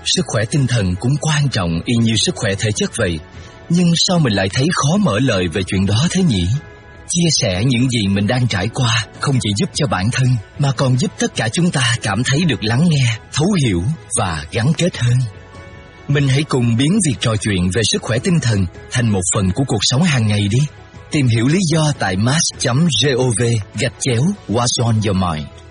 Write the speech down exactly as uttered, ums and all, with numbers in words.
sức khỏe tinh thần cũng quan trọng y như sức khỏe thể chất vậy. Nhưng sao mình lại thấy khó mở lời về chuyện đó thế nhỉ? Chia sẻ những gì mình đang trải qua không chỉ giúp cho bản thân, mà còn giúp tất cả chúng ta cảm thấy được lắng nghe, thấu hiểu và gắn kết hơn. Mình hãy cùng biến việc trò chuyện về sức khỏe tinh thần thành một phần của cuộc sống hàng ngày đi. Tìm hiểu lý do tại mass chấm gov gạch chéo What's on your mind.